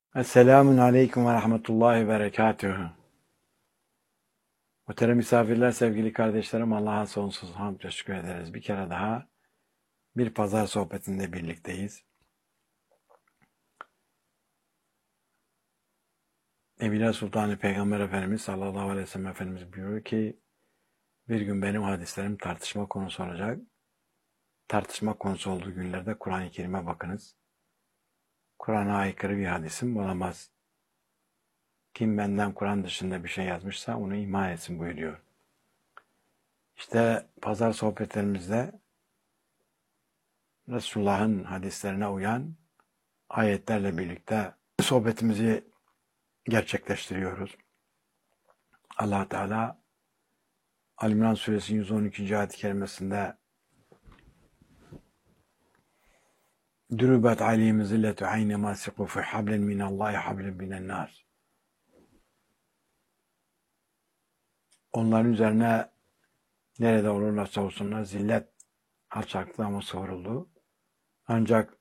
Esselamun Aleyküm ve Rahmetullahi ve Berekatühü. Muhterem misafirler, sevgili kardeşlerim, Allah'a sonsuz hamd teşekkür ederiz. Bir kere daha bir pazar sohbetinde birlikteyiz. Nebiler Sultanı Peygamber Efendimiz sallallahu aleyhi ve sellem Efendimiz buyuruyor ki bir gün benim hadislerim tartışma konusu olacak. Tartışma konusu olduğu günlerde Kur'an-ı Kerim'e bakınız. Kur'an'a aykırı bir hadisim olamaz. Kim benden Kur'an dışında bir şey yazmışsa onu ima etsin buyuruyor. İşte pazar sohbetlerimizde Resulullah'ın hadislerine uyan ayetlerle birlikte sohbetimizi gerçekleştiriyoruz. Allah Teala Ali-İmran Suresi 112. ayet-i kerimesinde Dürübet aleyhim zilletu ayne masiku fi hablen minallahi hablen minennar. Onların üzerine nerede olurlarsa olsunlar zillet, alçaklığa musavvuruldu. Ancak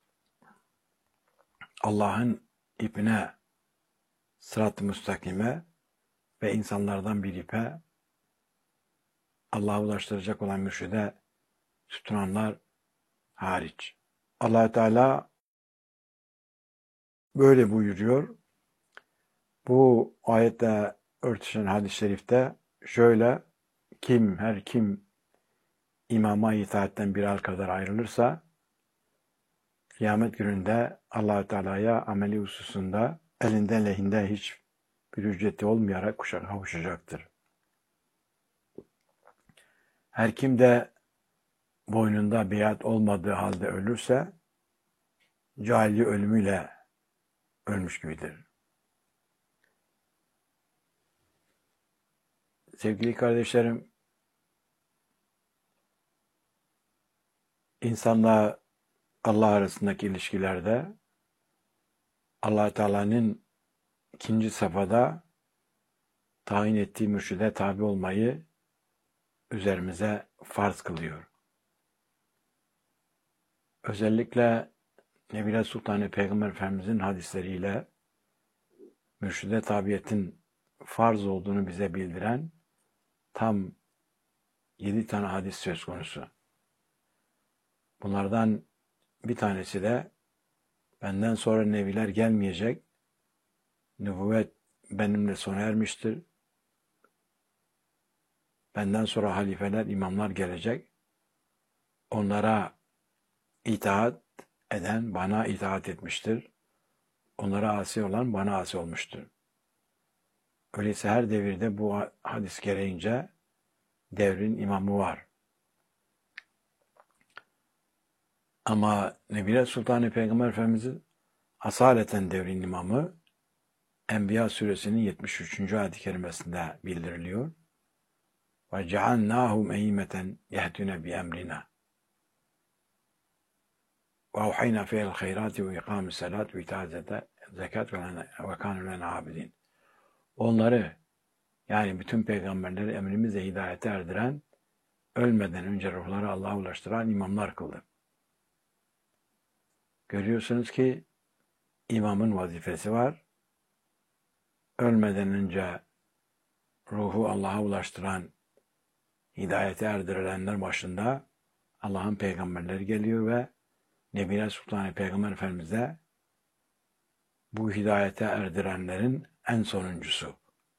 Allah'ın ipine, sırat-ı müstakime ve insanlardan bir ipe Allah'a ulaştıracak olan mürşide tutunanlar hariç. Allah Teala böyle buyuruyor. Bu ayette örtüşen hadis-i şerifte şöyle: her kim imama itaatten bir al kadar ayrılırsa kıyamet gününde Allah Teala'ya ameli hususunda elinde lehinde hiçbir ücreti olmayarak kavuşacaktır. Her kim de boynunda beyat olmadığı halde ölürse cahilce ölümüyle ölmüş gibidir. Sevgili kardeşlerim, insanla Allah arasındaki ilişkilerde Allah Teala'nın ikinci safhada tayin ettiği mürşide tabi olmayı üzerimize farz kılıyor. Özellikle Nebiler Sultanı Peygamber Efendimizin hadisleriyle mürşide tabiyetin farz olduğunu bize bildiren tam 7 tane hadis söz konusu. Bunlardan bir tanesi de benden sonra nebiler gelmeyecek, nübüvvet benimle sona ermiştir. Benden sonra halifeler, imamlar gelecek. Onlara itaat eden bana itaat etmiştir. Onlara asi olan bana asi olmuştur. Öyleyse her devirde bu hadis gereğince devrin imamı var. Ama Nebiler Sultanı Peygamber Efendimiz'in asaleten devrin imamı Enbiya Suresinin 73. ayet-i kerimesinde bildiriliyor. وَجَعَلْنَاهُمْ اَيِّمَّةً يَهْدُونَ بِأَمْرِنَا وَاَوْحَيْنَا فِيهِ الْخَيْرَاتِ وَاِقَامِ السَّلَاتِ وَاِتَاءِ الزَّكَاةِ وَكَانُوا لَنَا عَابِدِينَ. Onları, yani bütün peygamberleri emrimizle hidayete erdiren, ölmeden önce ruhları Allah'a ulaştıran imamlar kıldı. Görüyorsunuz ki imamın vazifesi var. Ölmeden önce ruhu Allah'a ulaştıran, hidayete erdirilenler başında Allah'ın peygamberleri geliyor ve Nebiler Sultanı Peygamber Efendimiz de bu hidayete erdirenlerin en sonuncusu.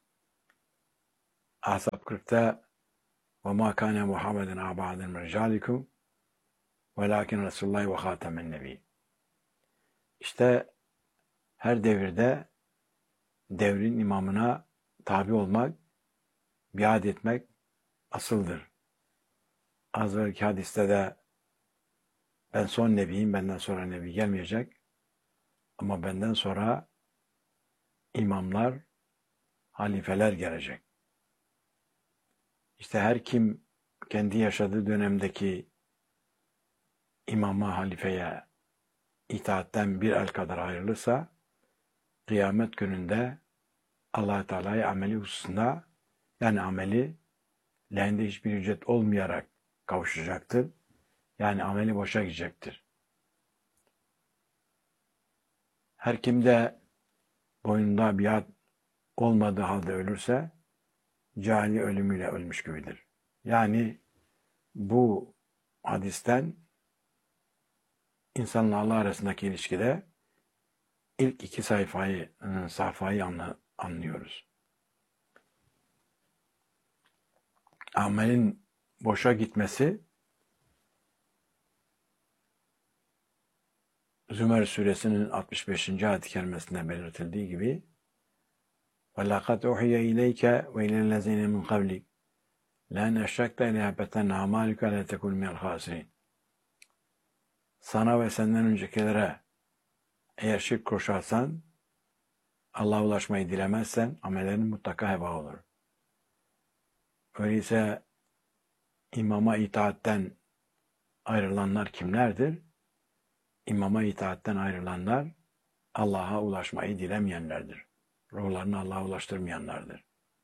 Ahzab 40'ta وَمَا كَانَ مُحَمَّدٌ عَبَادًا مِنْ رِجَالِكُمْ وَلَاكِنْ رَسُولُ اللّٰهِ وَخَاتَمَ النَّبِيِّ. İşte her devirde devrin imamına tabi olmak, biat etmek asıldır. Az önceki hadiste de ben son nebiyim, benden sonra nebi gelmeyecek. Ama benden sonra imamlar, halifeler gelecek. İşte her kim kendi yaşadığı dönemdeki imama, halifeye itaatten bir el kadar ayrılırsa, kıyamet gününde Allah-u Teala'ya ameli hususunda, yani ameli lehinde hiçbir ücret olmayarak kavuşacaktır. Yani ameli boşa gidecektir. Her kim de boynunda biat olmadığı halde ölürse cahili ölümüyle ölmüş gibidir. Yani bu hadisten insanla Allah arasındaki ilişkide ilk iki sayfayı anlıyoruz. Amelin boşa gitmesi Zümer suresinin 65. ayet-i kerimesinde belirtildiği gibi وَلَقَدْ اُحِيَ اِلَيْكَ وَاِلَى الَّذِينَ مِنْ قَبْلِكَ لَاَنْ اَشْرَكْتَ لَيَحْبَطَنَّ اَعْمَالُكَ وَلَتَكُنْ مِنَ الْخَاسِرِينَ. Sana ve senden öncekilere eğer şirk koşarsan, Allah'a ulaşmayı dilemezsen amellerin mutlaka heba olur. Öyleyse imama itaatten ayrılanlar kimlerdir? İmama itaatten ayrılanlar Allah'a ulaşmayı dilemeyenlerdir. Ruhlarını Allah'a ulaştırmayanlardır.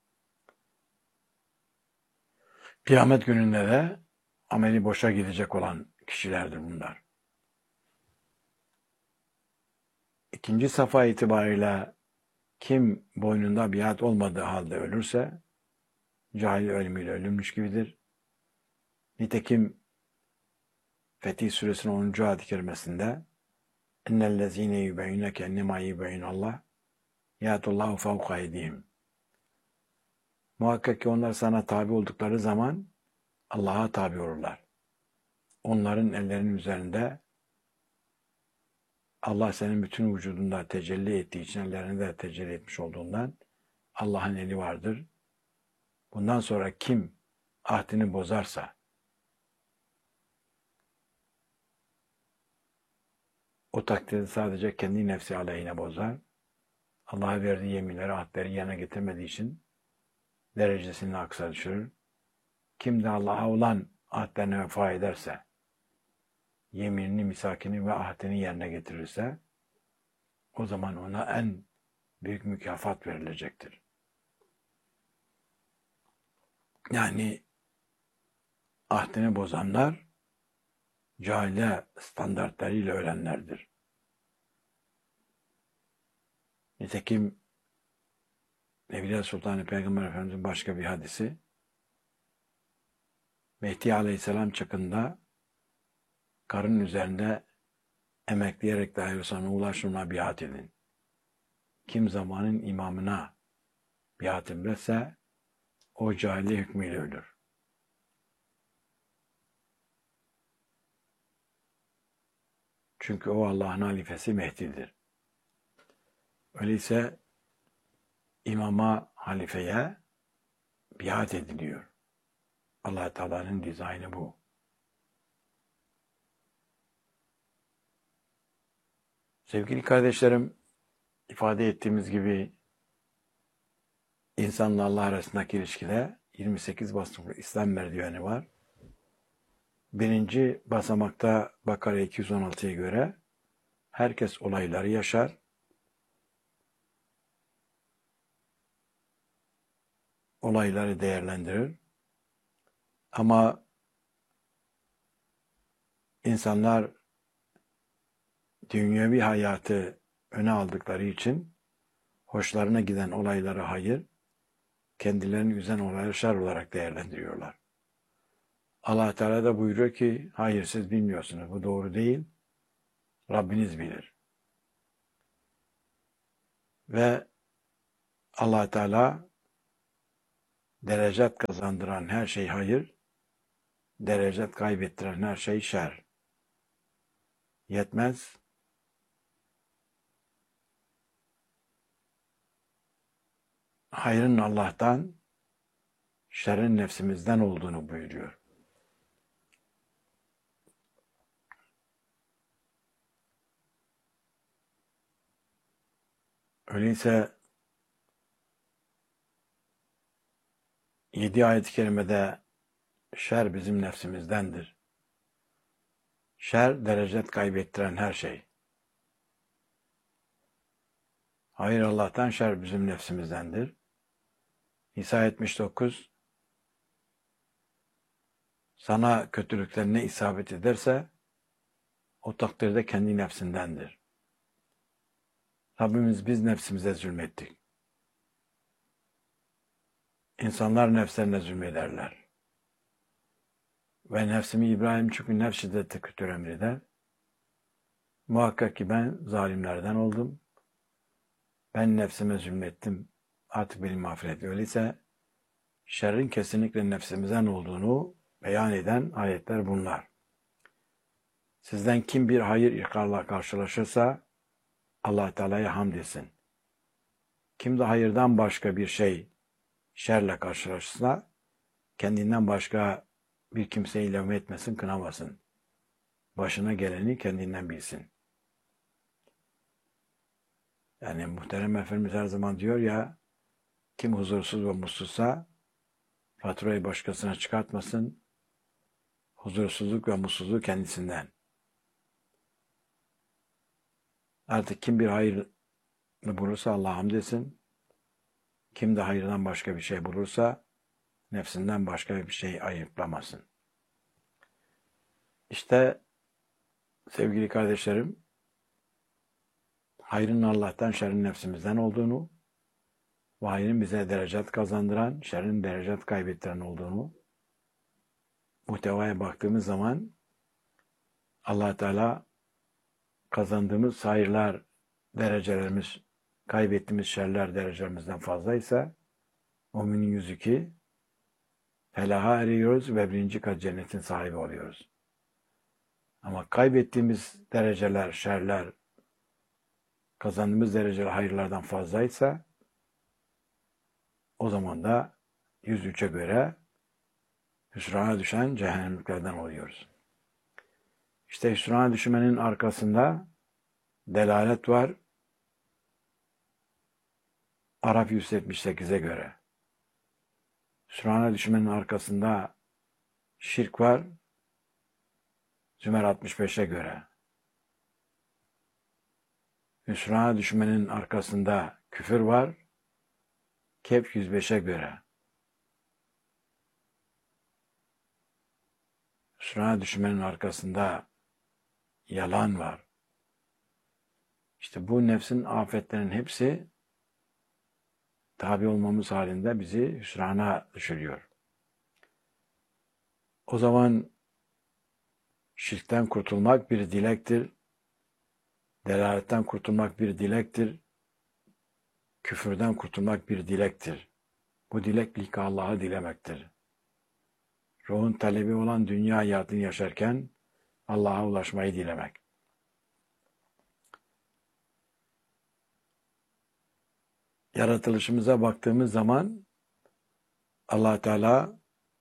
Kıyamet gününde de ameli boşa gidecek olan kişilerdir bunlar. İkinci safa itibariyle kim boynunda biat olmadığı halde ölürse cahil ölümüyle ölünmüş gibidir. Nitekim Fetih Suresinin 10. ayet-i kerimesinde اِنَّ الَّذ۪ينَ يُبَيْنَكَ اَنَّمَا يُبَيْنَ اللّٰهِ يَاتُ اللّٰهُ فَوْقَ اَيْدِيهِمْ. Muhakkak ki onlar sana tabi oldukları zaman Allah'a tabi olurlar. Onların ellerinin üzerinde Allah senin bütün vücudunda tecelli ettiği için ellerine de tecelli etmiş olduğundan Allah'ın eli vardır. Bundan sonra kim ahdini bozarsa o takdirde sadece kendi nefsi aleyhine bozar. Allah'a verdiği yeminleri, ahdleri yerine getirmediği için derecesini aksa düşürür. Kim de Allah'a olan ahdlerine vefa ederse, yeminini, misakini ve ahdini yerine getirirse, o zaman ona en büyük mükafat verilecektir. Yani ahdini bozanlar, cahile standartlarıyla ölenlerdir. Nitekim Evliya Sultan Peygamber Efendimiz'in başka bir hadisi, Mehdi Aleyhisselam çakında karın üzerinde emekleyerek dahi olsa ulaşımına biat edin. Kim zamanın imamına biat ederse o cahiliye hükmüyle ölür. Çünkü o Allah'ın halifesi Mehdi'dir. Öyleyse imama, halifeye biat ediliyor. Allah Teala'nın dizaynı bu. Sevgili kardeşlerim, ifade ettiğimiz gibi insanla Allah arasındaki ilişkide 28 basamaklı İslam merdiveni var. Birinci basamakta Bakara 216'ya göre herkes olayları yaşar. Olayları değerlendirir. Ama insanlar dünyevi hayatı öne aldıkları için hoşlarına giden olayları hayır, kendilerini üzen olayları şer olarak değerlendiriyorlar. Allah Teala da buyuruyor ki, hayır siz bilmiyorsunuz, bu doğru değil, Rabbiniz bilir. Ve Allah Teala derecat kazandıran her şey hayır, derecat kaybettiren her şey şer. Yetmez, hayrın Allah'tan, şerrin nefsimizden olduğunu buyuruyor. Öyleyse 7 ayet-i kerimede şer bizim nefsimizdendir. Şer derecet kaybettiren her şey. Hayır Allah'tan, şer bizim nefsimizdendir. Nisa 79 sana kötülükler ne isabet ederse o takdirde kendi nefsindendir. Rabbimiz biz nefsimize zulmettik. İnsanlar nefslerine zulmederler. Ve nefsimi İbrahim çünkü nefs şiddeti kötü emreder. Muhakkak ki ben zalimlerden oldum. Ben nefsime zulmettim. Artık beni mağfiret. Öyleyse şerrin kesinlikle nefsimizden olduğunu beyan eden ayetler bunlar. Sizden kim bir hayır ikrarla karşılaşırsa Allah Teala'ya hamd etsin. Kim de hayırdan başka bir şey şerle karşılaşırsa kendinden başka bir kimseyi levm etmesin, kınamasın. Başına geleni kendinden bilsin. Yani muhterem Efendimiz her zaman diyor ya, kim huzursuz ve mutsuzsa faturayı başkasına çıkartmasın, huzursuzluk ve mutsuzluğu kendisinden. Artık kim bir hayır bulursa Allah'a hamd etsin, kim de hayırdan başka bir şey bulursa nefsinden başka bir şey ayıplamasın. İşte sevgili kardeşlerim, hayrın Allah'tan, şerrin nefsimizden olduğunu ve hayrın bize derecat kazandıran, şerrin derecat kaybettiren olduğunu muhtevaya baktığımız zaman Allah Teala kazandığımız hayırlar derecelerimiz, kaybettiğimiz şerler derecelerimizden fazlaysa müminin 102 felaha eriyoruz ve 1. kat cennetin sahibi oluyoruz. Ama kaybettiğimiz dereceler, şerler, kazandığımız dereceler hayırlardan fazlaysa o zaman da 103'e göre hüsrana düşen cehennemliklerden oluyoruz. İşte hüsrana düşmenin arkasında delalet var. Araf 178'e göre. Hüsrana düşmenin arkasında şirk var. Zümer 65'e göre. Hüsrana düşmenin arkasında küfür var. Kehf 105'e göre. Hüsrana düşmenin arkasında yalan var. İşte bu nefsin afetlerinin hepsi tabi olmamız halinde bizi hüsrana düşürüyor. O zaman şirkten kurtulmak bir dilektir. Delaletten kurtulmak bir dilektir. Küfürden kurtulmak bir dilektir. Bu dilek ilk Allah'ı dilemektir. Ruhun talebi olan dünya hayatını yaşarken Allah'a ulaşmayı dilemek. Yaratılışımıza baktığımız zaman Allah Teala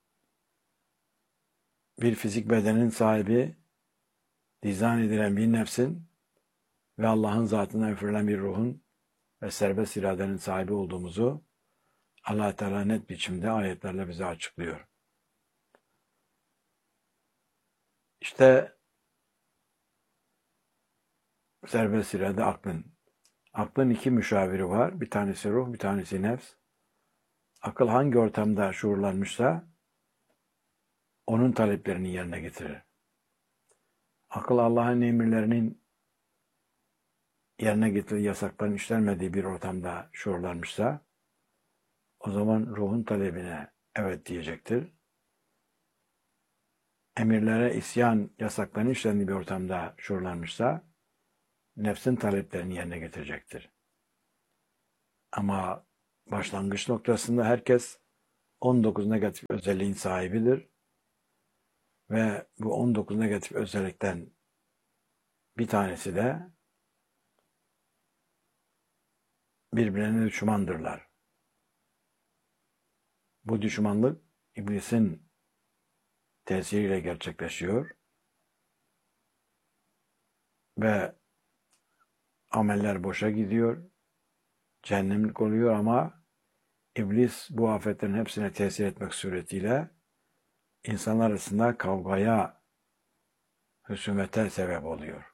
bir fizik bedenin sahibi, dizayn edilen bir nefsin ve Allah'ın zatından üfürülen bir ruhun ve serbest iradenin sahibi olduğumuzu Allah Teala net biçimde ayetlerle bize açıklıyor. İşte serbest irade aklın. Aklın iki müşaviri var. Bir tanesi ruh, bir tanesi nefs. Akıl hangi ortamda şuurlanmışsa onun taleplerini yerine getirir. Akıl Allah'ın emirlerinin yerine getirdiği yasakların işlenmediği bir ortamda şuurlanmışsa o zaman ruhun talebine evet diyecektir. Emirlere isyan, yasakların işlendiği bir ortamda şuurlanmışsa nefsin taleplerini yerine getirecektir. Ama başlangıç noktasında herkes 19 negatif özelliğin sahibidir. Ve bu 19 negatif özellikten bir tanesi de birbirine düşmandırlar. Bu düşmanlık iblisin tesiriyle gerçekleşiyor ve ameller boşa gidiyor, cehennemlik oluyor ama iblis bu afetlerin hepsine tesir etmek suretiyle insanlar arasında kavgaya, husumete sebep oluyor.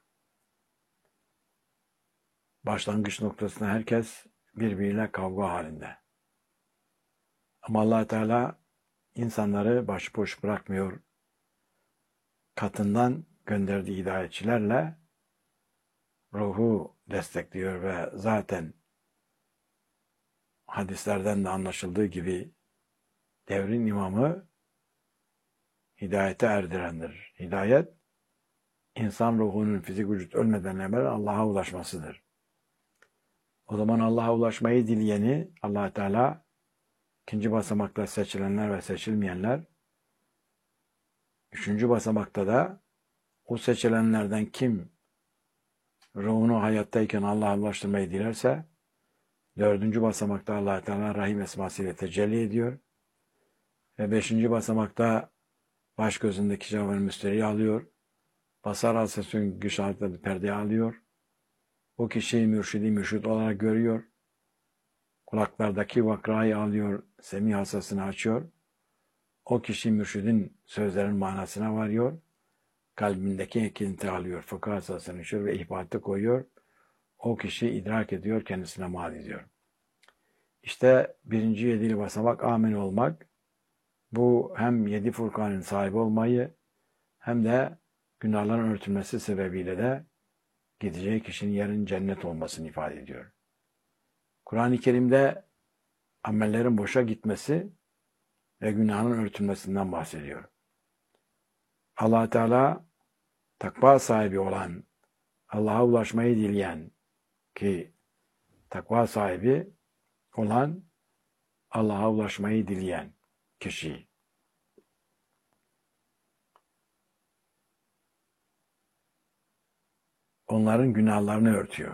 Başlangıç noktasında herkes birbiriyle kavga halinde. Ama Allah Teala insanları başıboş bırakmıyor. Katından gönderdiği hidayetçilerle ruhu destekliyor ve zaten hadislerden de anlaşıldığı gibi devrin imamı hidayete erdirendir. Hidayet, insan ruhunun fizik vücut ölmeden evvel Allah'a ulaşmasıdır. O zaman Allah'a ulaşmayı dileyeni Allah Teala ikinci basamakta seçilenler ve seçilmeyenler, üçüncü basamakta da o seçilenlerden kim ruhunu hayattayken Allah'a ulaştırmayı dilerse, dördüncü basamakta Allah Teala Rahim esmasıyla tecelli ediyor ve beşinci basamakta baş gözündeki cevabını müsteriyi alıyor. Basar hasesün güç altında perdeyi alıyor. O kişiyi mürşit olarak görüyor. Kulaklardaki vakrayı alıyor, semih hasasını açıyor. O kişi mürşidin sözlerin manasına varıyor. Kalbindeki ekinti alıyor, fıkıh hasasını açıyor ve ihbatı koyuyor. O kişi idrak ediyor, kendisine mal ediyor. İşte birinci yedili basamak amin olmak. Bu hem 7 Furkan'ın sahibi olmayı hem de günahların örtülmesi sebebiyle de gideceği kişinin yerin cennet olmasını ifade ediyor. Kur'an-ı Kerim'de amellerin boşa gitmesi ve günahın örtülmesinden bahsediyor. Allah Teala takva sahibi olan, Allah'a ulaşmayı dileyen ki takva sahibi olan Allah'a ulaşmayı dileyen kişi. Onların günahlarını örtüyor.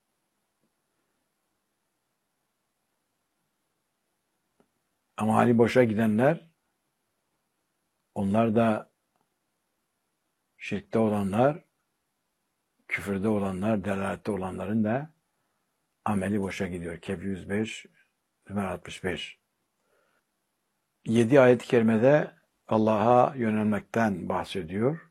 Ama hali boşa gidenler, onlar da şirkte olanlar, küfürde olanlar, delalette olanların da ameli boşa gidiyor. Kehf 105, Zümer 65. 7 ayet-i kerimede Allah'a yönelmekten bahsediyor.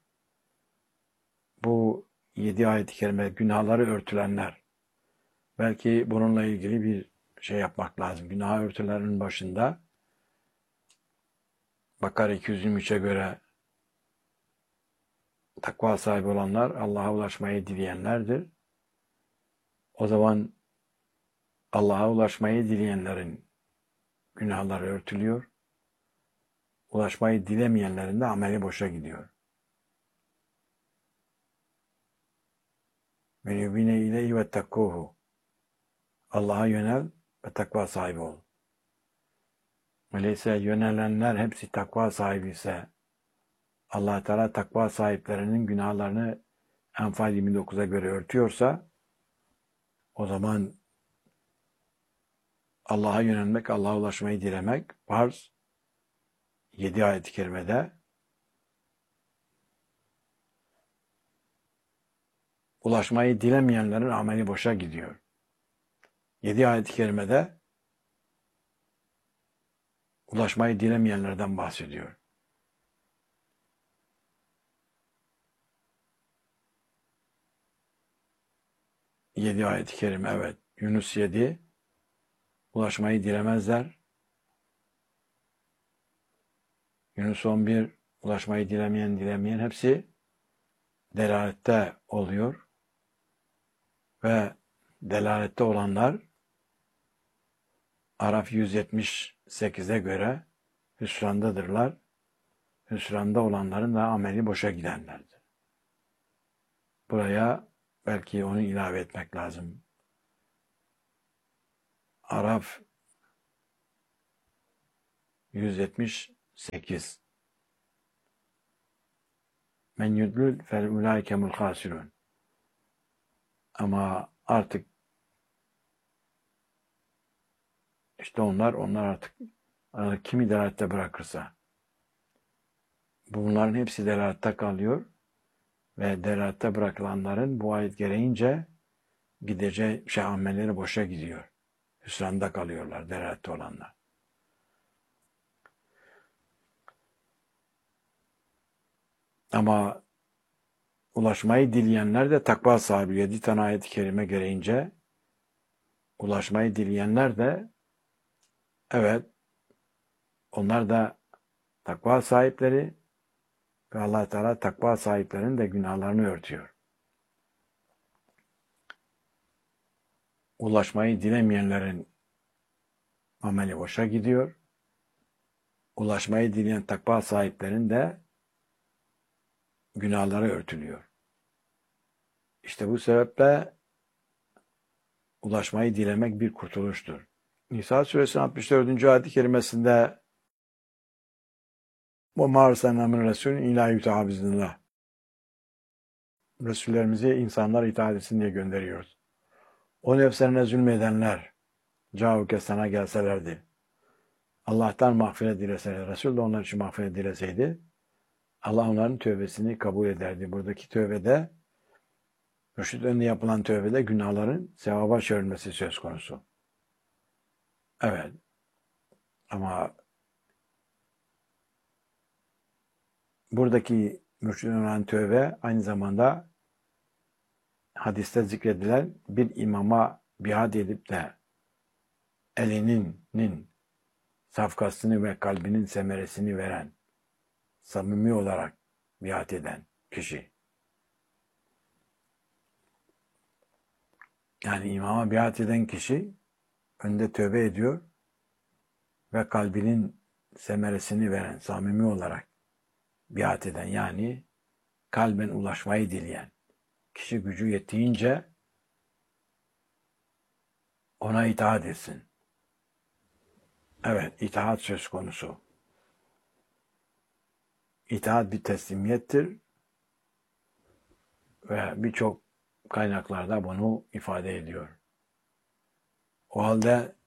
Bu 7 ayet-i kerime günahları örtülenler. Belki bununla ilgili bir şey yapmak lazım. Günah örtülerinin başında Bakara 223'e göre takva sahibi olanlar Allah'a ulaşmayı dileyenlerdir. O zaman Allah'a ulaşmayı dileyenlerin günahları örtülüyor. Ulaşmayı dilemeyenlerin de ameli boşa gidiyor. Ve yubine ile ve takkuhu. Allah'a yönel ve takva sahibi ol. Öyleyse yönelenler hepsi takva sahibi ise Allah Teala takva sahiplerinin günahlarını Enfal 29'a göre örtüyorsa o zaman Allah'a yönelmek, Allah'a ulaşmayı dilemek farz. 7 ayet-i kerimede ulaşmayı dilemeyenlerin ameli boşa gidiyor. 7 ayet-i kerimede ulaşmayı dilemeyenlerden bahsediyor. Yedi ayet-i kerime, evet. Yunus 7, ulaşmayı dilemezler. Yunus 11, ulaşmayı dilemeyen hepsi delalette oluyor. Ve delalette olanlar Araf 178'e göre hüsrandadırlar. Hüsranda olanların da ameli boşa gidenlerdir. Buraya belki onu ilave etmek lazım. Araf 178. Men yudlul fel ulaikemul hasirun. Ama artık işte onlar artık kimi delalette bırakırsa bunların hepsi delalette kalıyor ve delalette bırakılanların bu ayet gereğince gideceği amelleri boşa gidiyor. Hüsranda kalıyorlar delalette olanlar. Ama ulaşmayı dileyenler de takva sahibi 7 tane ayet-i kerime gereğince ulaşmayı dileyenler de evet onlar da takva sahipleri ve Allah Teala takva sahiplerinin de günahlarını örtüyor. Ulaşmayı dilemeyenlerin ameli boşa gidiyor. Ulaşmayı dileyen takva sahiplerinin de günahları örtülüyor. İşte bu sebeple ulaşmayı dilemek bir kurtuluştur. Nisa suresinin 64. ayet-i kerimesinde وَمَا أَرْسَلْنَا مِنْ رَسُولٍ اِلَّا يُطَاعَ بِإِذْنِ اللّٰهِ Resullerimizi insanlar itaat etsin diye gönderiyoruz. O nefslerine zulmedenler cauke sana gelselerdi. Allah'tan mağfiret dileseler, Resul de onlar için mağfiret dileseydi, Allah onların tövbesini kabul ederdi. Buradaki tövbede, mürşid önünde yapılan tövbede günahların sevaba çevrilmesi söz konusu. Evet. Ama buradaki mürşid olan tövbe aynı zamanda hadiste zikredilen bir imama biat edip de elinin safkasını ve kalbinin semeresini veren, samimi olarak biat eden kişi. Yani imama biat eden kişi önde tövbe ediyor ve kalbinin semeresini veren, samimi olarak biat eden, yani kalben ulaşmayı dileyen kişi gücü yettiğince ona itaat etsin. Evet, itaat söz konusu. İtaat bir teslimiyettir ve birçok kaynaklarda bunu ifade ediyor. O halde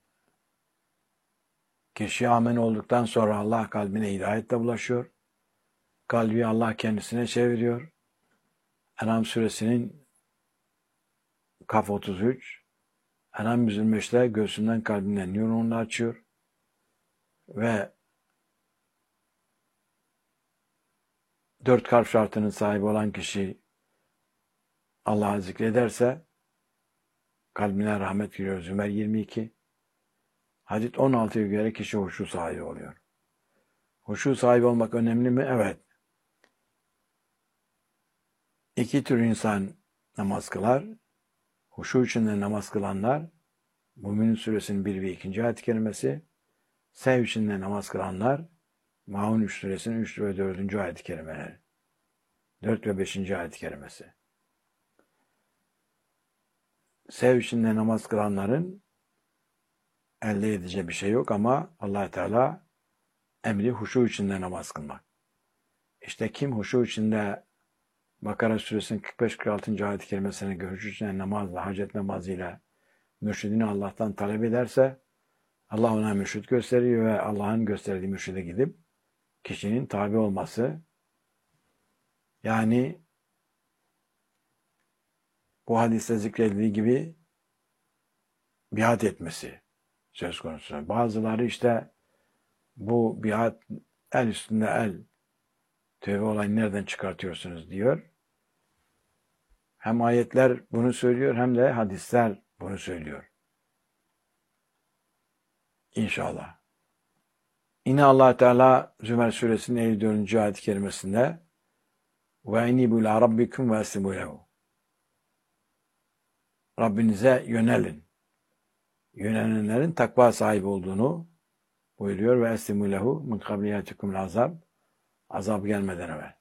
kişi amen olduktan sonra Allah kalbine hidayetle ulaşıyor. Kalbi Allah kendisine çeviriyor. En'am suresinin Kaf 33, En'am 125'te göğsünden kalbinden nurunu açıyor ve 4 kalp şartının sahibi olan kişi Allah'ı zikrederse kalbine rahmet giriyor. Zümer 22. Hadis 16'ya göre kişi huşu sahibi oluyor. Huşu sahibi olmak önemli mi? Evet. 2 tür insan namaz kılar. Huşu içinde namaz kılanlar, Mümin Suresinin 1 ve 2. ayet-i kerimesi, sev içinde namaz kılanlar, Maun 3 Suresinin 3 ve 4. ayet-i kerimeleri, 4 ve 5. ayet-i kerimesi. Sev içinde namaz kılanların elde edeceği bir şey yok ama Allah Teala emri huşu içinde namaz kılmak. İşte kim huşu içinde Bakara Suresinin 45-46. ayet-i kerimesine göre huşu içinde namazla, hacet namazıyla mürşidini Allah'tan talep ederse Allah ona mürşid gösteriyor ve Allah'ın gösterdiği mürşide gidip kişinin tabi olması, yani bu hadiste zikredildiği gibi biat etmesi söz konusu. Bazıları işte bu biat el üstünde el, tövbe olayını nereden çıkartıyorsunuz diyor. Hem ayetler bunu söylüyor hem de hadisler bunu söylüyor. İnşallah. Yine Allah Teala Zümer Suresinin 54. ayet-i kerimesinde ve inibu ila rabbikum ve eslimu lehu. Rabbinize yönelin. Yönelenlerin takva sahibi olduğunu buyuruyor ve eslimu lehu min kabliyatikumul azab. Azap gelmeden evvel.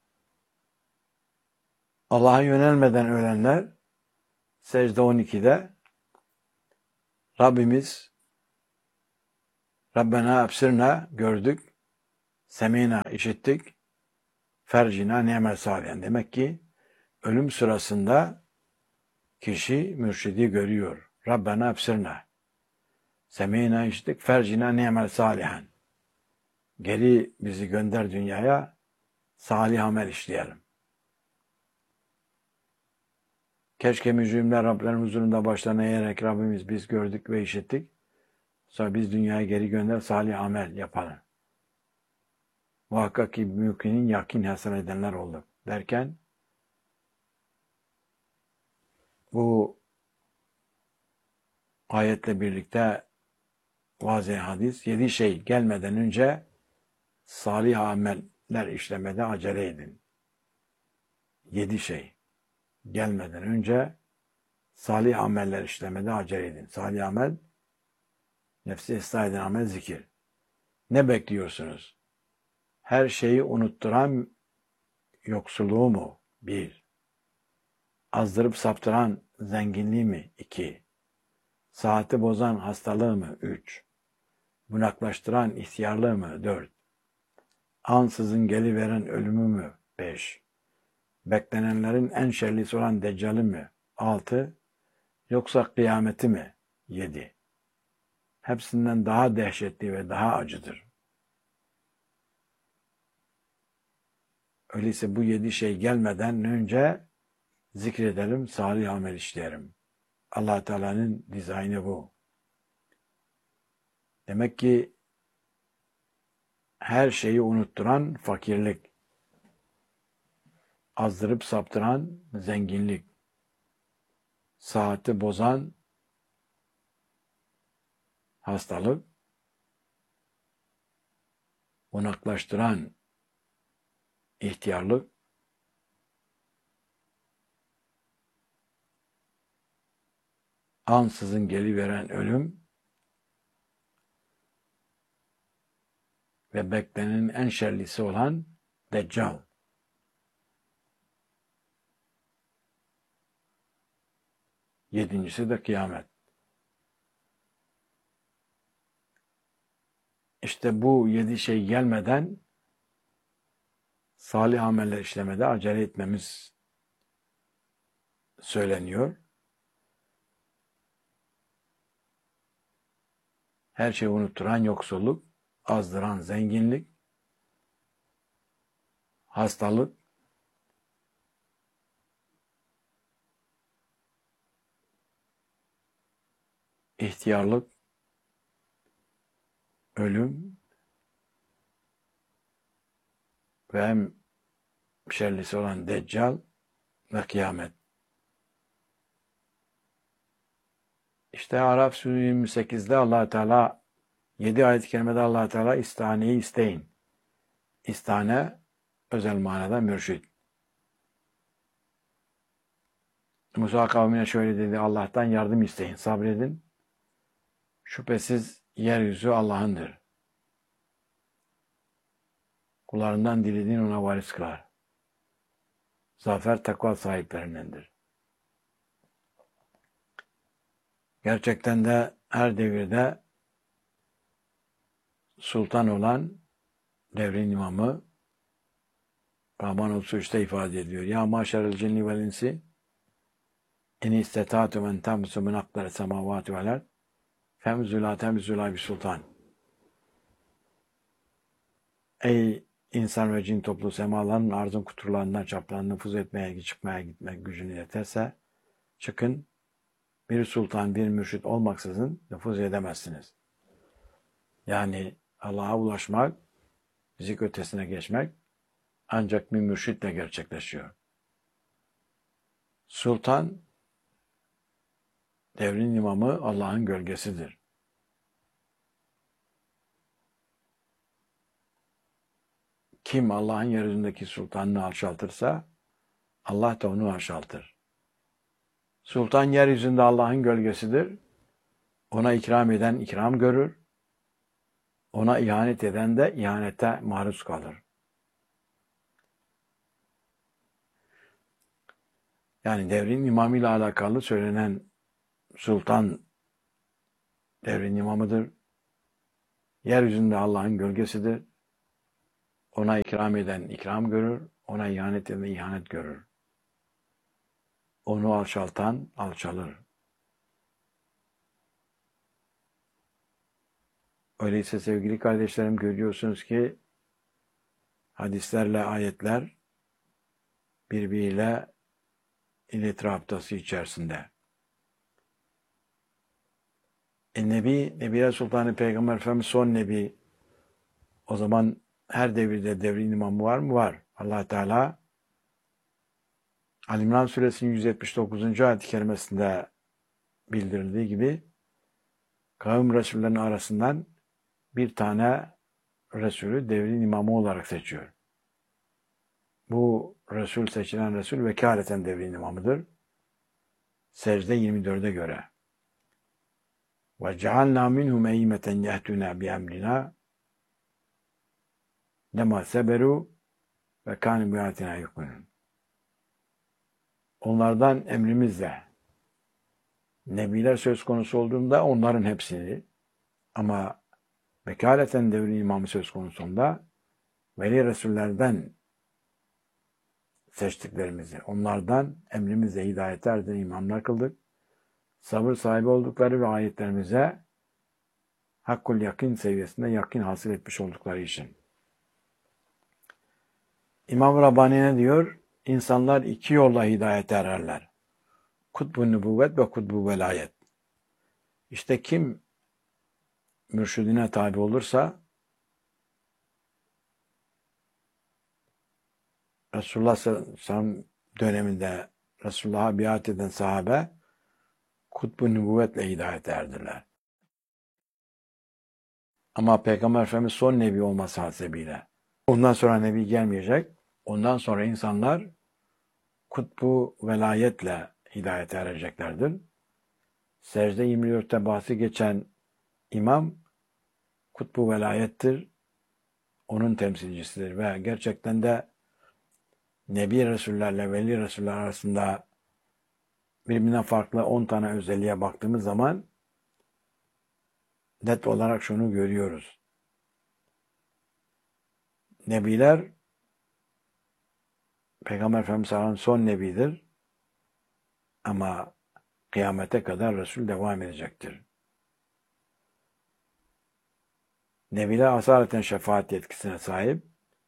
Allah'a yönelmeden ölenler secde 12'de Rabbimiz Rabbena absirna gördük, semina işittik, fercina ni'mel salihen. Demek ki ölüm sırasında kişi mürşidi görüyor. Rabbena absirna, semina işittik, fercina ni'mel salihen. Geri bizi gönder dünyaya, salih amel işleyelim. Keşke mücrimler Rablerin huzurunda başlarına eğerek Rabbimiz biz gördük ve işittik. Sonra biz dünyaya geri gönder, salih amel yapalım. Muhakkak ki mümkinin yakin hasen edenler olduk derken bu ayetle birlikte vaz-ı hadis 7 şey gelmeden önce salih ameller işlemede acele edin. 7 şey gelmeden önce Salih ameller işlemede acele edin. Salih amel, nefsi ıslah eden amel zikir. Ne bekliyorsunuz? Her şeyi unutturan yoksulluğu mu? 1. Azdırıp saptıran zenginliği mi? 2. Saati bozan hastalığı mı? 3. Bunaklaştıran ihtiyarlığı mı? 4. Ansızın geliveren ölümü mü? 5. Beklenenlerin en şerlisi olan Deccal'i mi? 6. Yoksa kıyameti mi? 7. Hepsinden daha dehşetli ve daha acıdır. Öyleyse bu 7 şey gelmeden önce zikredelim, salih amel işleyelim. Allah Teala'nın dizaynı bu. Demek ki her şeyi unutturan fakirlik, azdırıp saptıran zenginlik, saati bozan hastalık, bunaklaştıran ihtiyarlık, ansızın geliveren ölüm ve beklenenin en şerlisi olan Deccal. Yedincisi de kıyamet. İşte bu 7 şey gelmeden salih ameller işlemede acele etmemiz söyleniyor. Her şeyi unutturan yoksulluk, azdıran zenginlik, hastalık, ihtiyarlık, ölüm ve en şerlisi olan Deccal ve kıyamet. İşte Araf Suresi 28'de Allah Teala 7 ayet-i kerimede Allah Teala istaneyi isteyin. İstane özel manada mürşid. Musa kavmine şöyle dedi: Allah'tan yardım isteyin, sabredin. Şüphesiz yeryüzü Allah'ındır. Kullarından dilediğini ona varis kılar. Zafer takva sahiplerindendir. Gerçekten de her devirde sultan olan devrin imamı Rahman 33'te ifade ediyor. Ya maşerel cinni vel insi en istetâtu men temsu min akdari semavâti vel ard femzû lâ temzû lâ bi sultan. Ey insan ve cin toplu, semaların arzın kuturlarından çaplarına nüfuz etmeye, çıkmaya gitmek gücünü yeterse çıkın, bir sultan, bir mürşit olmaksızın nüfuz edemezsiniz. Yani Allah'a ulaşmak, fizik ötesine geçmek ancak bir mürşitle gerçekleşiyor. Sultan, devrin imamı Allah'ın gölgesidir. Kim Allah'ın yeryüzündeki sultanını alçaltırsa Allah da onu alçaltır. Sultan yeryüzünde Allah'ın gölgesidir. Ona ikram eden ikram görür. Ona ihanet eden de ihanete maruz kalır. Yani devrin imamıyla alakalı söylenen sultan devrin imamıdır. Yeryüzünde Allah'ın gölgesidir. Ona ikram eden ikram görür. Ona ihanet eden ihanet görür. Onu alçaltan alçalır. Öyleyse sevgili kardeşlerim, görüyorsunuz ki hadislerle ayetler birbiriyle iletişim haftası içerisinde. Nebiler Sultanı Peygamber Efendimiz son nebi. O zaman her devirde devrin imamı var mı? Var. Allah Teala Ali İmran Suresinin 179. ayet-i kerimesinde bildirildiği gibi kavim Resullerinin arasından bir tane Resulü devrin imamı olarak seçiyor. Bu Resul, seçilen Resul vekaleten devrin imamıdır. Secde 24'e göre. وَجَعَلْنَا مِنْهُمْ اَيِّمَّةً يَهْدُونَ بِأَمْرِنَا لَمَا سَبَرُوا وَكَانُوا بِآيَاتِنَا يُوقِنُونَ. Onlardan emrimizle nebiler söz konusu olduğunda onların hepsini, ama vekaleten devrin imamı söz konusunda veli resullerden seçtiklerimizi, onlardan emrimizle hidayete erdiğin imamlar kıldık. Sabır sahibi oldukları ve ayetlerimize hakkul yakin seviyesinde yakin hasıl etmiş oldukları için. İmam Rabbani ne diyor? İnsanlar iki yolla hidayete ererler. Kutbu nübüvvet ve kutbu velayet. İşte kim mürşidine tabi olursa Resulullah sallallahu aleyhi ve sellem döneminde Resulullah'a biat eden sahabe kutbu nübüvvetle hidayete erdiler. Ama Peygamber Efendimiz son nebi olması hasebiyle ondan sonra nebi gelmeyecek. Ondan sonra insanlar kutbu velayetle hidayete ereceklerdir. Secde 24'te bahsi geçen imam kutbu velayettir. Onun temsilcisidir ve gerçekten de Nebi Resullerle Veli Resuller arasında birbirinden farklı 10 tane özelliğe baktığımız zaman net olarak şunu görüyoruz. Nebiler, Peygamber Efendimiz Aleyhisselam son nebidir ama kıyamete kadar Resul devam edecektir. Nebiler asaleten şefaat yetkisine sahip,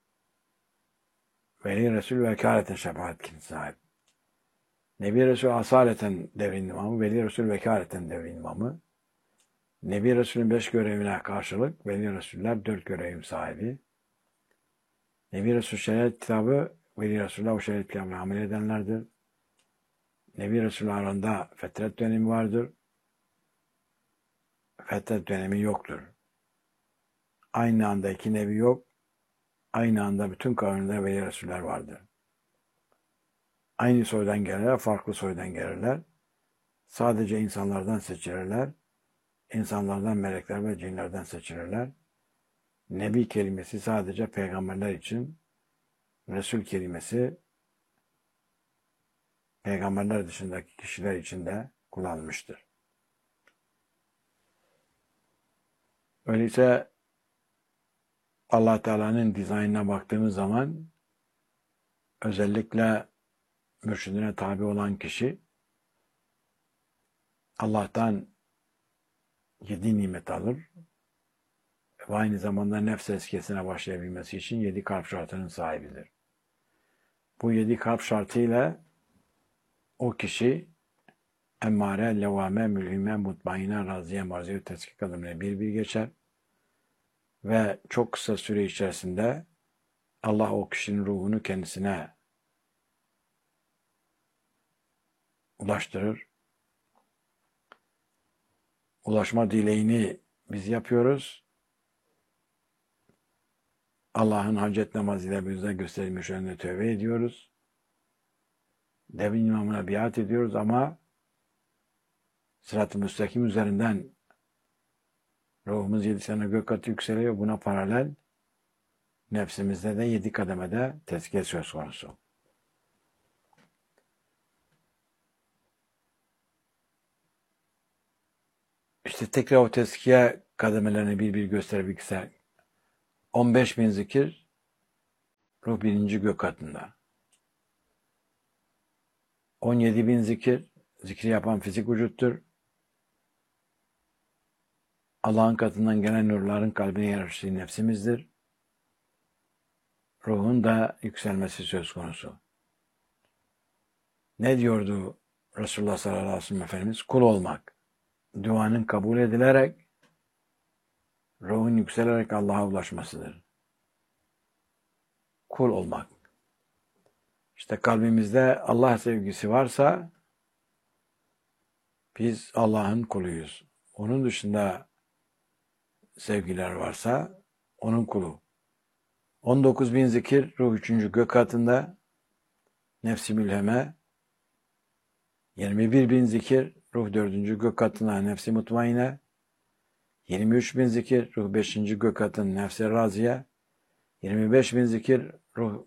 Veli Resul vekaleten şefaat yetkisine sahip. Nebi Resul asaleten devrin imamı, Veli Resul vekaleten devrin imamı. Nebi Resul'ün 5 görevine karşılık Veli Resuller 4 görevim sahibi. Nebi Resul şeriat kitabı, Veli Resuller o şeriat kitabını amel edenlerdir. Nebi Resul'ün arasında fetret dönemi vardır. Fetret dönemi yoktur. Aynı anda iki nebi yok. Aynı anda bütün kavimde Veli Resuller vardır. Aynı soydan gelirler, farklı soydan gelirler. Sadece insanlardan seçilirler. İnsanlardan, melekler ve cinlerden seçilirler. Nebi kelimesi sadece peygamberler için, Resul kelimesi peygamberler dışındaki kişiler için de kullanılmıştır. Öyleyse Allah Teala'nın dizaynına baktığımız zaman özellikle mürşidine tabi olan kişi Allah'tan 7 nimet alır ve aynı zamanda nefs eskiyesine başlayabilmesi için 7 kalp şartının sahibidir. Bu 7 kalp şartıyla o kişi emmare, levame, mülhime, mutmaine, raziye, marziye, teskik adımına bir geçer ve çok kısa süre içerisinde Allah o kişinin ruhunu kendisine ulaştırır. Ulaşma dileğini biz yapıyoruz. Allah'ın hacet namazıyla bize gösterilmiş önüne tövbe ediyoruz. Devrin imamına biat ediyoruz ama sırat-ı müstakim üzerinden ruhumuz 7 sene gök katı yükseliyor. Buna paralel nefsimizde de 7 kademede tezkiye söz konusu. İşte tekrar o tezkiye kademelerini bir gösterebilirse 15.000 zikir ruh 1. gök katında. 17.000 zikir zikri yapan fizik vücuttur. Allah'ın katından gelen nurların kalbine yerleştiği nefsimizdir. Ruhun da yükselmesi söz konusu. Ne diyordu Resulullah sallallahu aleyhi ve sellem Efendimiz? Kul olmak. Duanın kabul edilerek, ruhun yükselerek Allah'a ulaşmasıdır. Kul olmak. İşte kalbimizde Allah sevgisi varsa biz Allah'ın kuluyuz. Onun dışında sevgiler varsa onun kulu. 19.000 zikir ruh 3. gök katında, nefsi mülheme 21.000 zikir ruh 4. gök katına nefsi mutmaine, 23.000 zikir ruh 5. gök katına nefsi raziye, 25.000 zikir ruh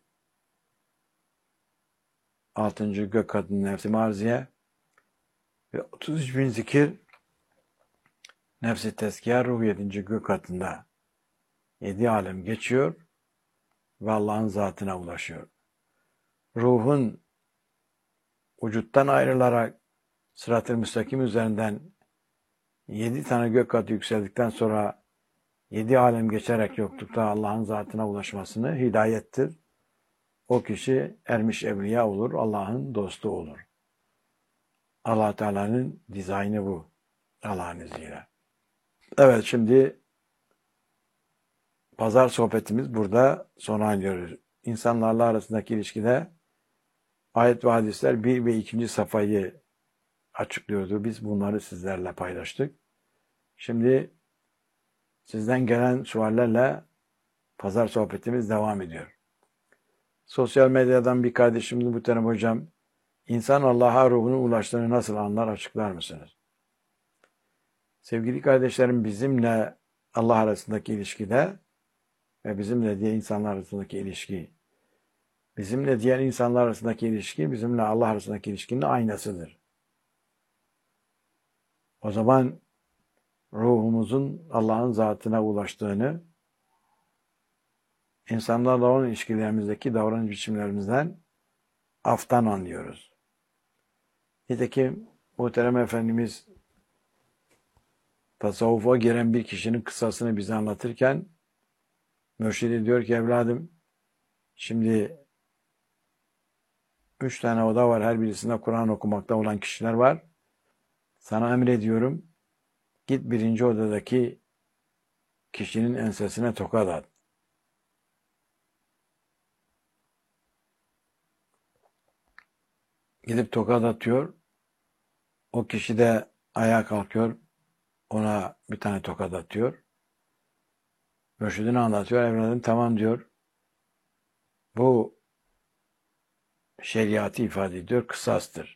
6. gök katına nefsi marziye ve 33.000 zikir nefsi tezkiye ruh 7. gök katında 7 alem geçiyor ve Allah'ın zatına ulaşıyor. Ruhun vücuttan ayrılarak sırat-ı müstakim üzerinden 7 tane gök katı yükseldikten sonra 7 alem geçerek yoklukta Allah'ın zatına ulaşmasını hidayettir. O kişi ermiş evliya olur, Allah'ın dostu olur. Allah Teala'nın dizaynı bu. Allah'ın izniyle. Evet, şimdi pazar sohbetimiz burada sona eriyor. İnsanlarla arasındaki ilişkide ayet ve hadisler 1 ve 2. safhayı açıklıyordu. Biz bunları sizlerle paylaştık. Şimdi sizden gelen suallerle pazar sohbetimiz devam ediyor. Sosyal medyadan bir kardeşimiz Muhterem Hocam, insan Allah'a ruhunu ulaştığını nasıl anlar, açıklar mısınız? Sevgili kardeşlerim, bizimle Allah arasındaki ilişkide ve bizimle diğer insanlar arasındaki ilişki, bizimle diğer insanlar arasındaki ilişki, bizimle Allah arasındaki ilişkinin aynasıdır. O zaman ruhumuzun Allah'ın zatına ulaştığını, insanlarla olan ilişkilerimizdeki davranış biçimlerimizden, aftan anlıyoruz. Nitekim Muhterem Efendimiz tasavvufa giren bir kişinin kıssasını bize anlatırken mürşidi diyor ki, evladım, şimdi 3 tane oda var. Her birisinde Kur'an okumakta olan kişiler var. Sana emrediyorum, git 1. odadaki kişinin ensesine tokat at. Gidip tokat atıyor. O kişi de ayağa kalkıyor. Ona bir tane tokat atıyor. Mürşidine anlatıyor. Evladım, tamam diyor. Bu şeriatı ifade ediyor. Kısastır.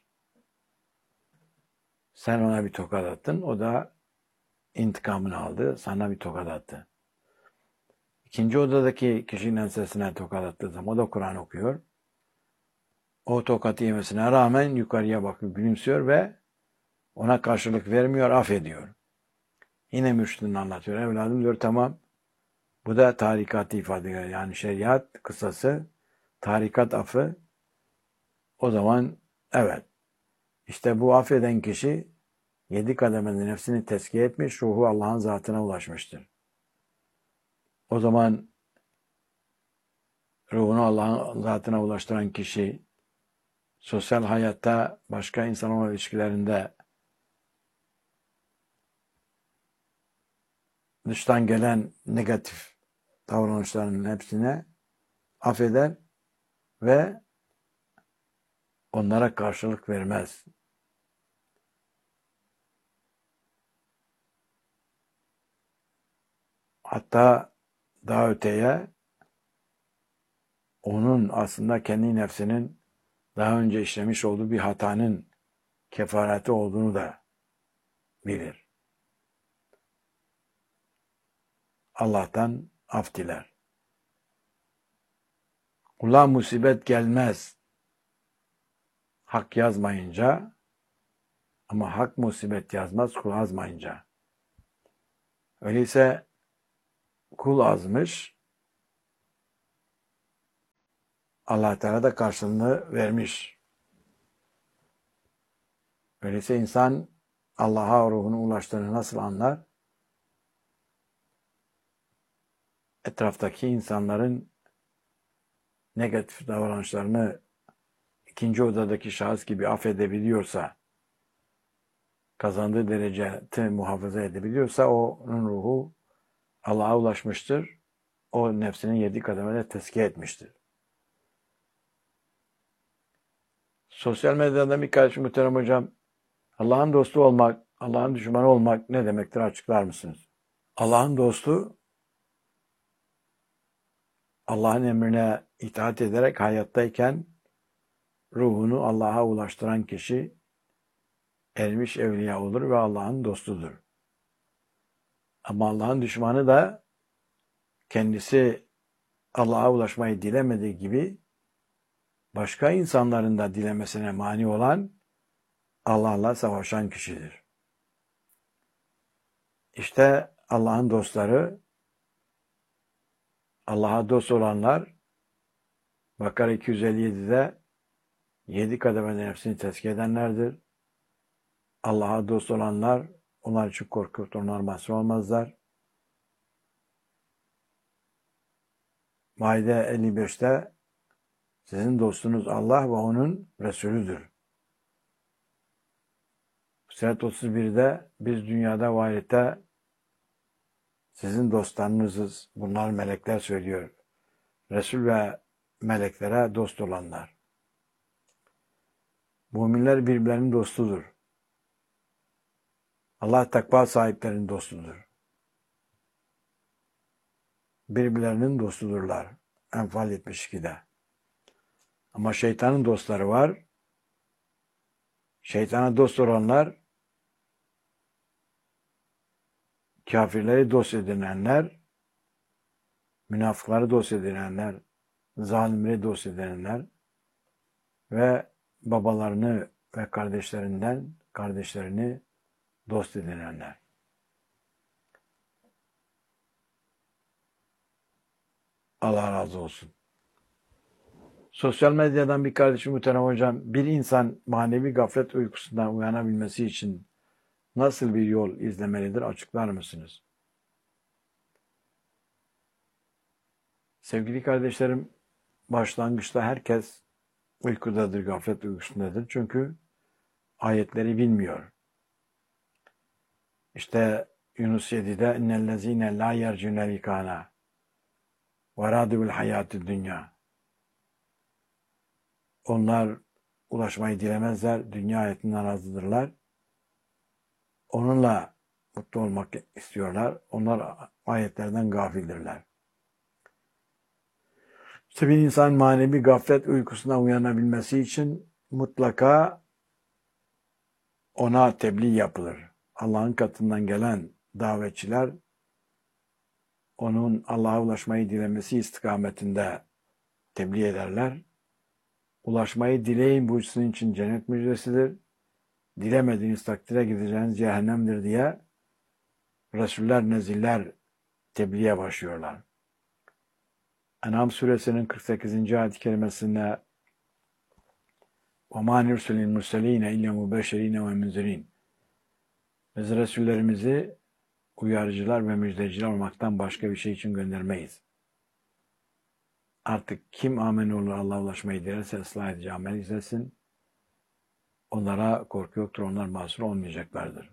Sen ona bir tokat attın. O da intikamını aldı. Sana bir tokat attı. 2. odadaki kişinin ensesine tokat attığı zaman o da Kur'an okuyor. O tokatı yemesine rağmen yukarıya bakıp gülümsüyor ve ona karşılık vermiyor, affediyor. Yine mürşidini anlatıyor. Evladım diyor, tamam. Bu da tarikatı ifade ediyor. Yani şeriat kısası, tarikat affı. O zaman evet. İşte bu affeden kişi 7 kademede nefsini tezkiye etmiş, ruhu Allah'ın zatına ulaşmıştır. O zaman ruhunu Allah'ın zatına ulaştıran kişi sosyal hayatta, başka insanlarla ilişkilerinde dıştan gelen negatif davranışların hepsine affeder ve onlara karşılık vermez. Hatta daha öteye onun aslında kendi nefsinin daha önce işlemiş olduğu bir hatanın kefareti olduğunu da bilir. Allah'tan af diler. Kula musibet gelmez hak yazmayınca, ama hak musibet yazmaz kul azmayınca. Öyleyse kul azmış, Allah Teala da karşılığını vermiş. Öyleyse insan Allah'a ruhunu ulaştığını nasıl anlar? Etraftaki insanların negatif davranışlarını 2. odadaki şahıs gibi affedebiliyorsa, kazandığı dereceti muhafaza edebiliyorsa onun ruhu Allah'a ulaşmıştır. O nefsinin 7 kademede tezkiye etmiştir. Sosyal medyada bir kardeşim Muhterem Hocam, Allah'ın dostu olmak, Allah'ın düşmanı olmak ne demektir, açıklar mısınız? Allah'ın dostu, Allah'ın emrine itaat ederek hayattayken ruhunu Allah'a ulaştıran kişi, ermiş evliya olur ve Allah'ın dostudur. Ama Allah'ın düşmanı da kendisi Allah'a ulaşmayı dilemediği gibi başka insanların da dilemesine mani olan Allah'la savaşan kişidir. İşte Allah'ın dostları, Allah'a dost olanlar Bakara 257'de 7 kademede nefsini tezkiye edenlerdir. Allah'a dost olanlar onlar için korkup onlar mahzun olmazlar. Maide 55'te sizin dostunuz Allah ve onun Resulüdür. Fussilet 31'de biz dünyada ve ahirette sizin dostlarınızız. Bunlar melekler söylüyor. Resul ve meleklere dost olanlar. Müminler birbirlerinin dostudur. Allah takva sahiplerinin dostudur. Birbirlerinin dostudurlar. Enfal 72'de. Ama şeytanın dostları var. Şeytana dost olanlar, kafirleri dost edinenler, münafıkları dost edinenler, zalimleri dost edinenler ve babalarını ve kardeşlerini dost edinenler. Allah razı olsun. Sosyal medyadan bir kardeşim Muhterem Hocam, bir insan manevi gaflet uykusundan uyanabilmesi için nasıl bir yol izlemelidir? Açıklar mısınız? Sevgili kardeşlerim, başlangıçta herkes uykudadır, gaflet uykusundadır. Çünkü ayetleri bilmiyor. İşte Yunus 7'de innellezine la yercune likana ve radu bil hayatid dünya. Onlar ulaşmayı dilemezler, dünya hayatından razıdırlar. Onunla mutlu olmak istiyorlar. Onlar ayetlerden gafildirler. İşte bir insan manevi gaflet uykusuna uyanabilmesi için mutlaka ona tebliğ yapılır. Allah'ın katından gelen davetçiler onun Allah'a ulaşmayı dilemesi istikametinde tebliğ ederler. Ulaşmayı dileyin, bu sizin için cennet müjdesidir. Dilemediğiniz takdire gideceğiniz cehennemdir diye Resuller, neziller tebliğe başlıyorlar. En'am suresinin 48. ayet-i kerimesinde وَمَا نُرْسِلِ الْمُرْسَلِينَ اِلَّا مُبَشِّرِينَ وَمُنْذِرِينَ Biz Resullerimizi uyarıcılar ve müjdeciler olmaktan başka bir şey için göndermeyiz. Artık kim amen olur Allah'a ulaşmayı dilerse ıslah edici amel izlesin. Onlara korku yoktur, onlar mahsur olmayacaklardır.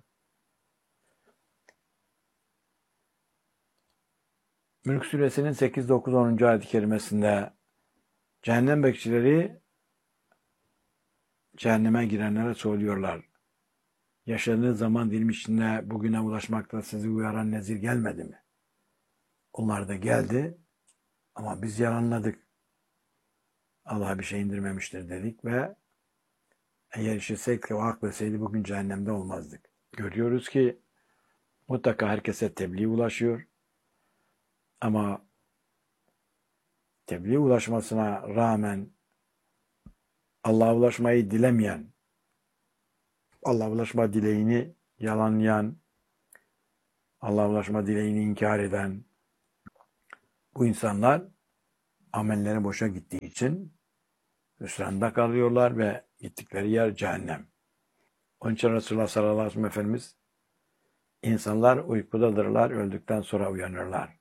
Mülk suresinin 8, 9, 10. ayet-i kerimesinde cehennem bekçileri cehenneme girenlere söylüyorlar. Yaşadığınız zaman dilimi içinde bugüne ulaşmakta sizi uyaran nezir gelmedi mi? Onlar da geldi ama biz yalanladık. Allah bir şey indirmemiştir dedik ve eğer işitseydik ve hak verseydi bugün cehennemde olmazdık. Görüyoruz ki mutlaka herkese tebliğ ulaşıyor. Ama tebliğ ulaşmasına rağmen Allah'a ulaşmayı dilemeyen, Allah'a ulaşma dileğini yalanlayan, Allah'a ulaşma dileğini inkar eden bu insanlar amelleri boşa gittiği için hüsranda kalıyorlar ve gittikleri yer cehennem. Onun için Resulullah sallallahu aleyhi ve sellem Efendimiz insanlar uykudadırlar, öldükten sonra uyanırlar.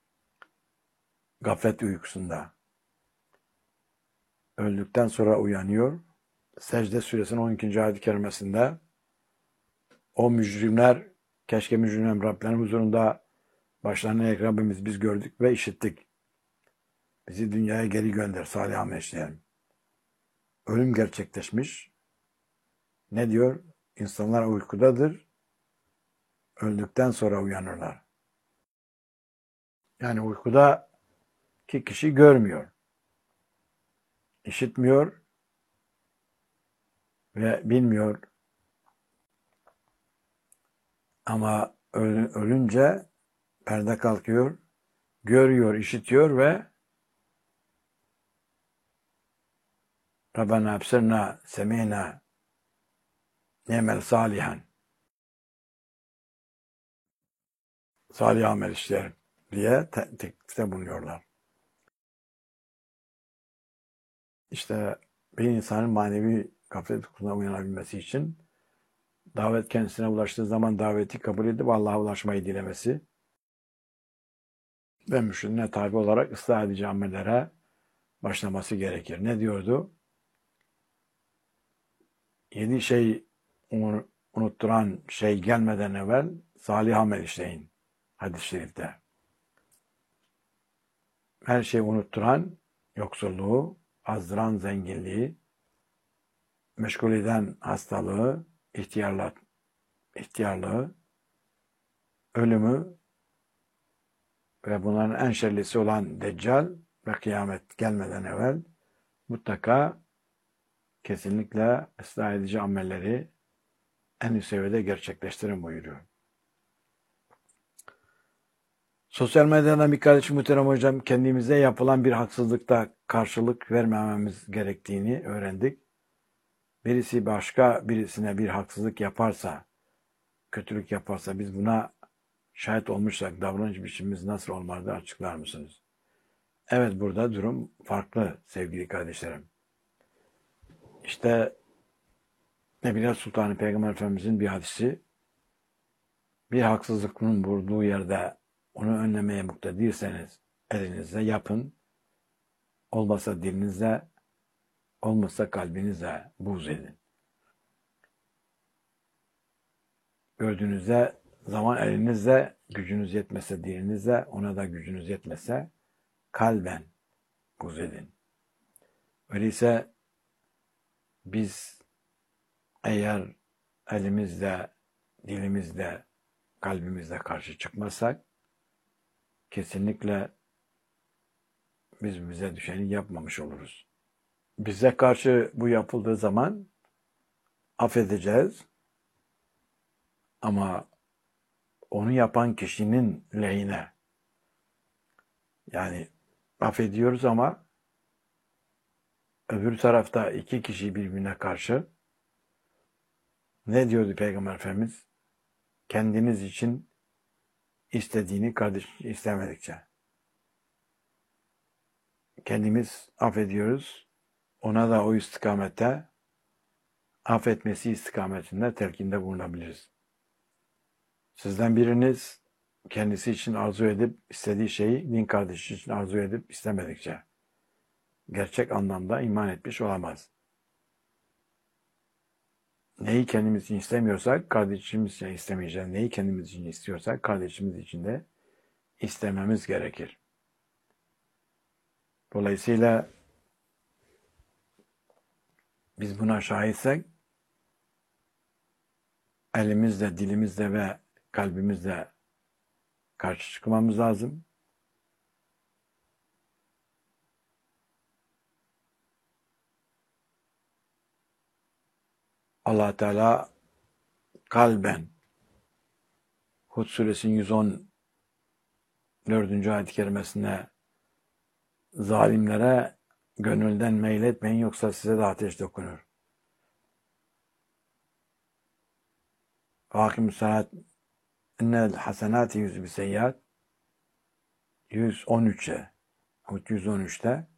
Gaflet uykusunda. Öldükten sonra uyanıyor. Secde suresinin 12. ayet-i kerimesinde o mücrimler, keşke mücrimler Rablerinin huzurunda başlarına eğik Rabbimiz biz gördük ve işittik. Bizi dünyaya geri gönder, salih amel işleyelim. Ölüm gerçekleşmiş. Ne diyor? İnsanlar uykudadır. Öldükten sonra uyanırlar. Yani uykuda ki kişi görmüyor, işitmiyor ve bilmiyor. Ama ölünce perde kalkıyor, görüyor, işitiyor ve Rabbena ebsirna semina ni'mel salihan, salih amel işlerim diye teklifte bulunuyorlar. İşte bir insanın manevi gaflet uykusuna uyanabilmesi için davet kendisine ulaştığı zaman daveti kabul edip Allah'a ulaşmayı dilemesi ve mürşidine tabi olarak ıslah edici amellere başlaması gerekir. Ne diyordu? 7 şey unutturan şey gelmeden evvel salih amel işleyin. Hadis-i şerifte. Her şeyi unutturan yoksulluğu, azdıran zenginliği, meşgul eden hastalığı, ihtiyarlığı, ölümü ve bunların en şerlisi olan Deccal ve kıyamet gelmeden evvel mutlaka kesinlikle ıslah edici amelleri en üst seviyede gerçekleştirin buyuruyor. Sosyal medyadan bir kardeşim muhterem hocam kendimize yapılan bir haksızlıkta karşılık vermememiz gerektiğini öğrendik. Birisi başka birisine bir haksızlık yaparsa, kötülük yaparsa biz buna şahit olmuşsak davranış biçimimiz nasıl olmalı açıklar mısınız? Evet burada durum farklı sevgili kardeşlerim. İşte Nebiler Sultanı Peygamber Efendimizin bir hadisi bir haksızlığın vurduğu yerde onu önlemeye muktedirseniz elinizle yapın. Olmasa dilinizle, olmasa kalbinizle buğz edin. Gördüğünüzde zaman elinizle, gücünüz yetmese dilinizle, ona da gücünüz yetmese kalben buğz edin. Öyleyse biz eğer elimizle, dilimizle, kalbimizle karşı çıkmazsak kesinlikle biz bize düşeni yapmamış oluruz. Bize karşı bu yapıldığı zaman affedeceğiz ama onu yapan kişinin lehine yani affediyoruz ama öbür tarafta 2 kişi birbirine karşı ne diyordu Peygamber Efendimiz? Kendiniz için istediğini kardeş istemedikçe. Kendimiz affediyoruz. Ona da o istikamette affetmesi istikametinde telkinde bulunabiliriz. Sizden biriniz kendisi için arzu edip istediği şeyi din kardeşi için arzu edip istemedikçe gerçek anlamda iman etmiş olamaz. Neyi kendimiz için istemiyorsak kardeşimiz için istemeyeceğiz. Neyi kendimiz için istiyorsak kardeşimiz için de istememiz gerekir. Dolayısıyla biz buna şahitsek elimizle, dilimizle ve kalbimizle karşı çıkmamız lazım. Allah Teala kalben Hud suresinin 114. ayet-i kerimesinde zalimlere gönülden meyletmeyin yoksa size de ateş dokunur. Hakim-ü salat innel hasenati yüzü bir seyyat 113'e Hud 113'te